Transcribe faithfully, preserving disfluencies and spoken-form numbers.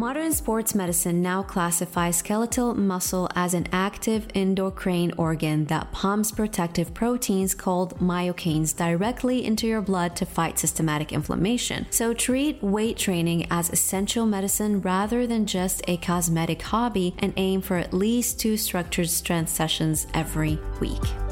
Modern sports medicine now classifies skeletal muscle as an active endocrine organ that pumps protective proteins called myokines directly into your blood to fight systematic inflammation. So treat weight training as essential medicine rather than just a cosmetic hobby, and aim for at least two structured strength sessions every week.